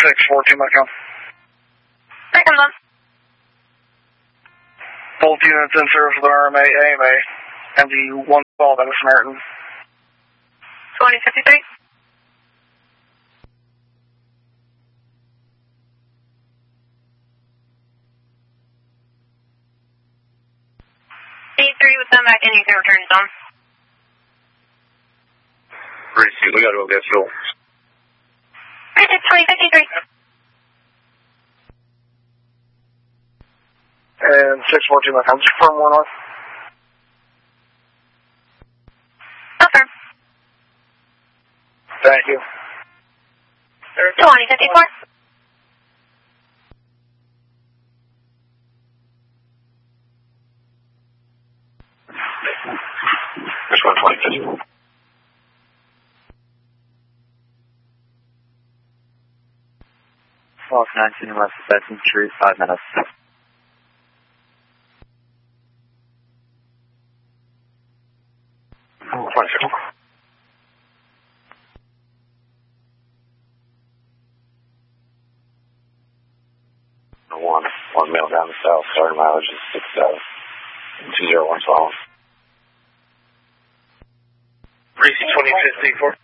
642 Mike. Second one. Both units in service with RMA, AMA, MD-112 at Samaritan. 2053. D3 with them back in, you can return to zone. Receive, we gotta go get fuel. It's 2053. And 642 Mike, just confirm 1 north. Confirm. Thank you. 2054. This one, 2054. Off 19 West Benson Street, 5 minutes. Oh, 2054. One male down the south, starting mileage is 62012. Receive 2054.